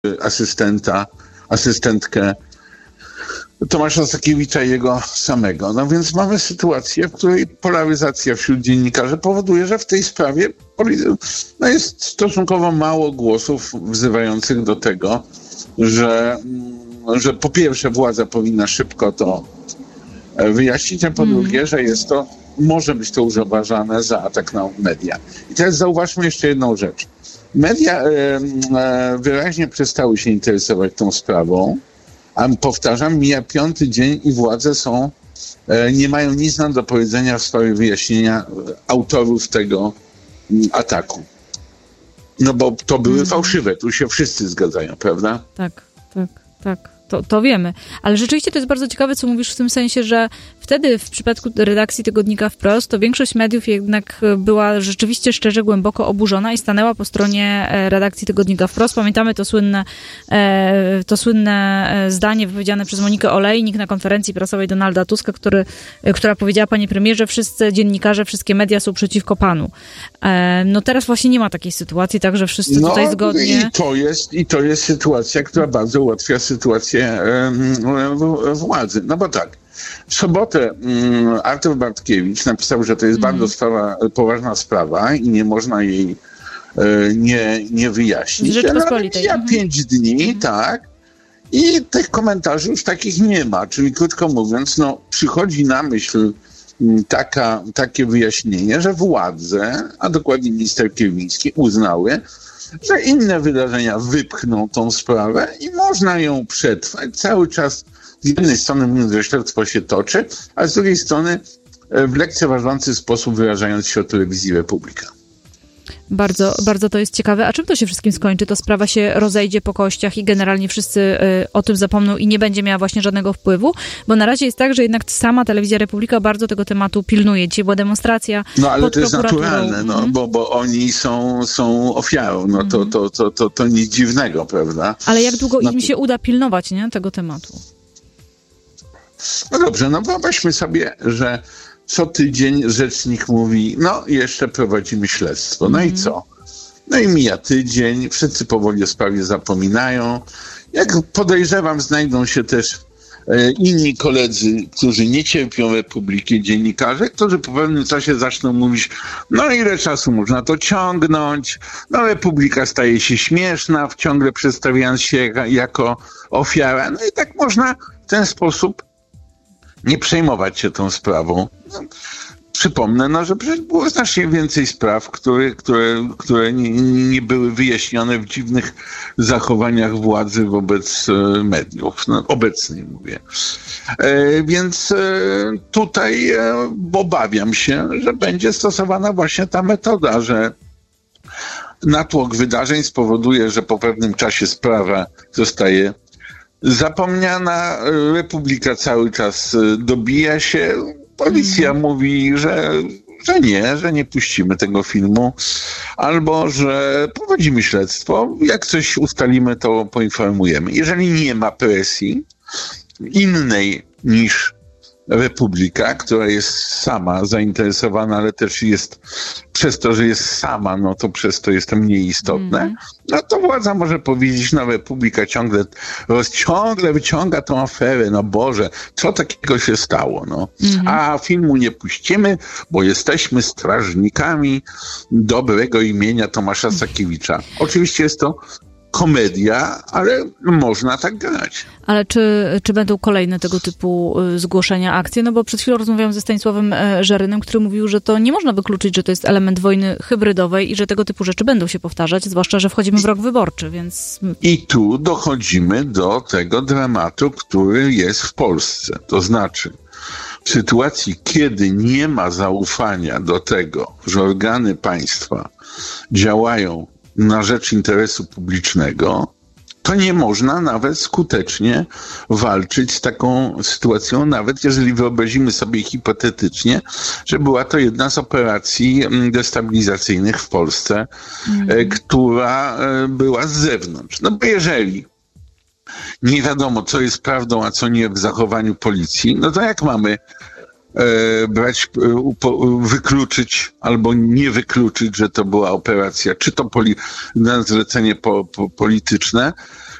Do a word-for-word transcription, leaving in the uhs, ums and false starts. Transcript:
asystenta, asystentkę Tomasza Sakiewicza i jego samego. No więc mamy sytuację, w której polaryzacja wśród dziennikarzy powoduje, że w tej sprawie no jest stosunkowo mało głosów wzywających do tego, że, że po pierwsze władza powinna szybko to wyjaśnić, a po mm. drugie, że jest to, może być to uważane za atak na media. I teraz zauważmy jeszcze jedną rzecz. Media e, e, wyraźnie przestały się interesować tą sprawą, a powtarzam, mija piąty dzień i władze są, e, nie mają nic nam do powiedzenia w sprawie wyjaśnienia autorów tego m, ataku. No bo to były mm. fałszywe, tu się wszyscy zgadzają, prawda? Tak, tak, tak. To, to wiemy. Ale rzeczywiście to jest bardzo ciekawe, co mówisz w tym sensie, że wtedy w przypadku redakcji tygodnika Wprost, to większość mediów jednak była rzeczywiście szczerze głęboko oburzona i stanęła po stronie redakcji tygodnika Wprost. Pamiętamy to słynne, to słynne zdanie wypowiedziane przez Monikę Olejnik na konferencji prasowej Donalda Tuska, który, która powiedziała: panie premierze, wszyscy dziennikarze, wszystkie media są przeciwko panu. No teraz właśnie nie ma takiej sytuacji, także wszyscy no, tutaj zgodnie... I to jest, i to jest sytuacja, która bardzo ułatwia sytuację władzy. No bo tak, w sobotę Artur Bartkiewicz napisał, że to jest mm. bardzo sprawa, poważna sprawa i nie można jej nie, nie wyjaśnić. Rzeczpospolitej. Ja pięć dni, mm. tak, i tych komentarzy już takich nie ma. Czyli krótko mówiąc, no przychodzi na myśl taka, takie wyjaśnienie, że władze, a dokładnie minister Kierwiński, uznały, że inne wydarzenia wypchną tą sprawę i można ją przetrwać. Cały czas z jednej strony mówiąc, że śledztwo się toczy, a z drugiej strony w lekceważący sposób wyrażając się o telewizji Republika. Bardzo, bardzo to jest ciekawe. A czym to się wszystkim skończy? To sprawa się rozejdzie po kościach i generalnie wszyscy y, o tym zapomną i nie będzie miała właśnie żadnego wpływu? Bo na razie jest tak, że jednak sama telewizja Republika bardzo tego tematu pilnuje. Dzisiaj była demonstracja. No ale to jest naturalne, no, mm. bo, bo oni są, są ofiarą. No to, to, to, to, to nic dziwnego, prawda? Ale jak długo no, im się uda pilnować, nie, tego tematu? No dobrze, no wyobraźmy sobie, że co tydzień rzecznik mówi, no jeszcze prowadzimy śledztwo. No mm. i co? No i mija tydzień, wszyscy powoli o sprawie zapominają. Jak podejrzewam, znajdą się też e, inni koledzy, którzy nie cierpią Republiki, dziennikarze, którzy po pewnym czasie zaczną mówić, no ile czasu można to ciągnąć, no Republika staje się śmieszna, ciągle przedstawiając się jako ofiara. No i tak można w ten sposób nie przejmować się tą sprawą. No, przypomnę, no, że przecież było znacznie więcej spraw, które, które, które nie, nie były wyjaśnione w dziwnych zachowaniach władzy wobec e, mediów. No, obecnie mówię. E, więc e, tutaj e, obawiam się, że będzie stosowana właśnie ta metoda, że natłok wydarzeń spowoduje, że po pewnym czasie sprawa zostaje zapomniana, Republika cały czas dobija się, policja mm. mówi, że, że nie, że nie puścimy tego filmu, albo że prowadzimy śledztwo, jak coś ustalimy, to poinformujemy. Jeżeli nie ma presji innej niż Republika, która jest sama zainteresowana, ale też jest przez to, że jest sama, no to przez to jest to mniej istotne, mm. no to władza może powiedzieć, no Republika ciągle, ciągle wyciąga tą aferę, no Boże, co takiego się stało, no. Mm. A filmu nie puścimy, bo jesteśmy strażnikami dobrego imienia Tomasza Sakiewicza. Oczywiście jest to komedia, ale można tak grać. Ale czy, czy będą kolejne tego typu zgłoszenia, akcje? No bo przed chwilą rozmawiałam ze Stanisławem Żarynem, który mówił, że to nie można wykluczyć, że to jest element wojny hybrydowej i że tego typu rzeczy będą się powtarzać, zwłaszcza, że wchodzimy w rok wyborczy, więc... I tu dochodzimy do tego dramatu, który jest w Polsce. To znaczy, w sytuacji, kiedy nie ma zaufania do tego, że organy państwa działają na rzecz interesu publicznego, to nie można nawet skutecznie walczyć z taką sytuacją, nawet jeżeli wyobrazimy sobie hipotetycznie, że była to jedna z operacji destabilizacyjnych w Polsce, mm. która była z zewnątrz. No bo jeżeli nie wiadomo, co jest prawdą, a co nie w zachowaniu policji, no to jak mamy E, brać, e, wykluczyć albo nie wykluczyć, że to była operacja, czy to poli- na zlecenie po, po, polityczne,